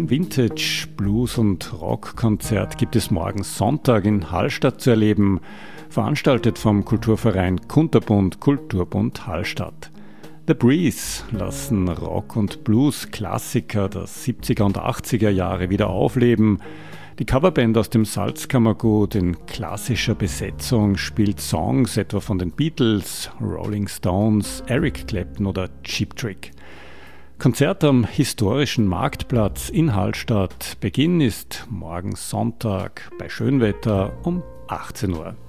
Ein Vintage Blues- und Rockkonzert gibt es morgen Sonntag in Hallstatt zu erleben, veranstaltet vom Kulturverein Kunterbund Kulturbund Hallstatt. The Breeze lassen Rock- und Blues-Klassiker der 70er und 80er Jahre wieder aufleben. Die Coverband aus dem Salzkammergut in klassischer Besetzung spielt Songs etwa von den Beatles, Rolling Stones, Eric Clapton oder Cheap Trick. Konzert am historischen Marktplatz in Hallstatt. Beginn ist morgen Sonntag bei Schönwetter um 18 Uhr.